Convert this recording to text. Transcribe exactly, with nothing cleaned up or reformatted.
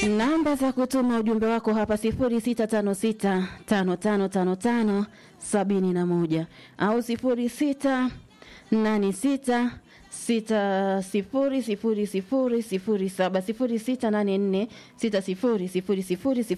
Namba za kutuma ujumbe wako hapa sifuri sita tano sita tano tano tano tano sabini na moja au sifuri sita nane sita sita sifuri sifuri sifuri sifuri saba sifuri sita nane nne sita sifuri sifuri sifuri sifuri